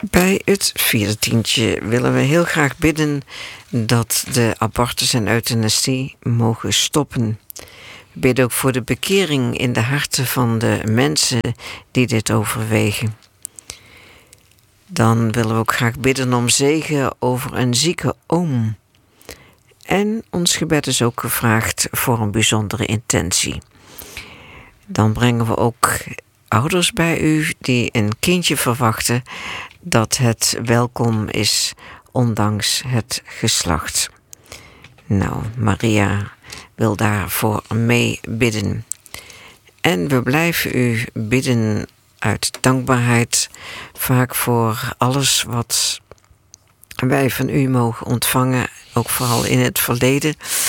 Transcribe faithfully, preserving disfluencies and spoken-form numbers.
Bij het vierde tientje willen we heel graag bidden dat de abortus en euthanasie mogen stoppen. We bidden ook voor de bekering in de harten van de mensen die dit overwegen. Dan willen we ook graag bidden om zegen over een zieke oom. En ons gebed is ook gevraagd voor een bijzondere intentie. Dan brengen we ook ouders bij u die een kindje verwachten dat het welkom is, ondanks het geslacht. Nou, Maria wil daarvoor mee bidden. En we blijven u bidden uit dankbaarheid, vaak voor alles wat wij van u mogen ontvangen, ook vooral in het verleden.